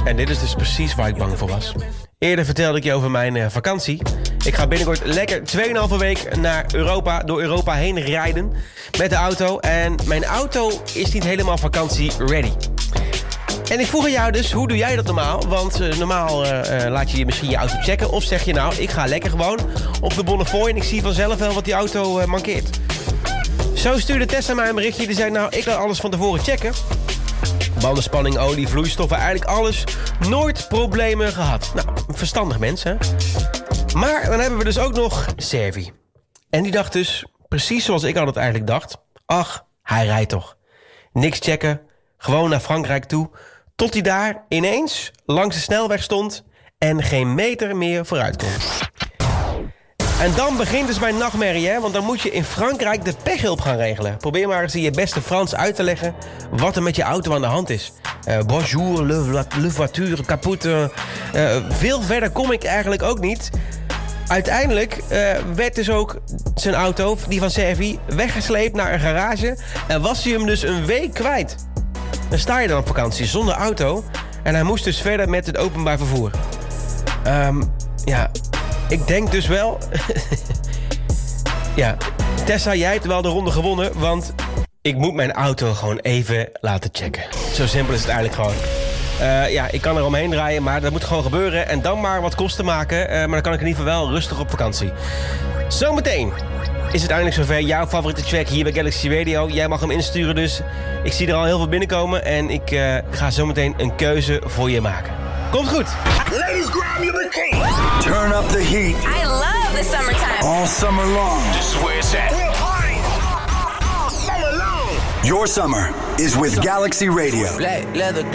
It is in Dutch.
En dit is dus precies waar ik bang voor was. Eerder vertelde ik je over mijn vakantie. Ik ga binnenkort lekker 2,5 week naar Europa, door Europa heen rijden met de auto. En mijn auto is niet helemaal vakantie-ready. En ik vroeg aan jou dus, hoe doe jij dat normaal? Want normaal laat je misschien je auto checken. Of zeg je nou, ik ga lekker gewoon op de Bonnefoy en ik zie vanzelf wel wat die auto mankeert. Zo stuurde Tessa mij een berichtje. Die zei, nou, ik laat alles van tevoren checken. Bandenspanning, olie, vloeistoffen, eigenlijk alles. Nooit problemen gehad. Nou, een verstandig mens, hè? Maar dan hebben we dus ook nog Servi. En die dacht dus, precies zoals ik altijd eigenlijk dacht... ach, hij rijdt toch. Niks checken, gewoon naar Frankrijk toe... tot hij daar ineens langs de snelweg stond... en geen meter meer vooruit kon. En dan begint dus mijn nachtmerrie, hè? Want dan moet je in Frankrijk de pechhulp gaan regelen. Probeer maar eens in je beste Frans uit te leggen... wat er met je auto aan de hand is. Bonjour, le voiture capote. Veel verder kom ik eigenlijk ook niet. Uiteindelijk werd dus ook zijn auto, die van Servi... weggesleept naar een garage... en was hij hem dus een week kwijt. Dan sta je dan op vakantie zonder auto... en hij moest dus verder met het openbaar vervoer. Ja... Ik denk dus wel... ja, Tessa, jij hebt wel de ronde gewonnen... want ik moet mijn auto gewoon even laten checken. Zo simpel is het eigenlijk gewoon. Ja, ik kan er omheen draaien, maar dat moet gewoon gebeuren... en dan maar wat kosten maken... maar dan kan ik in ieder geval wel rustig op vakantie. Zometeen is het eindelijk zover. Jouw favoriete track hier bij Galaxy Radio. Jij mag hem insturen dus. Ik zie er al heel veel binnenkomen... en ik ga zometeen een keuze voor je maken. Komt goed. Ladies, grab your bikini. Turn up the heat. I love the summertime. All summer long. This is where it's at. We'll party all summer long. Your summer is with Galaxy Radio. Black leather